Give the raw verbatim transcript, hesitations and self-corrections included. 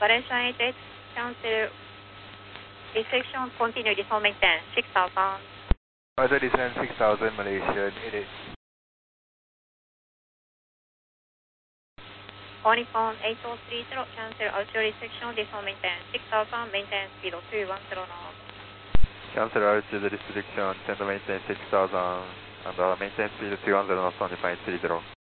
Malaysia eight eight, cancel restriction, continue default maintain six thousand. Roger, descend six thousand, Malaysian eight eight. Honeycomb eight oh three zero, cancel altitude restriction, default maintain six thousand, maintain speed of two one zero knots. Cancel altitude restriction, send maintain six thousand, and uh, maintain speed two one zero knots on the flight three zero.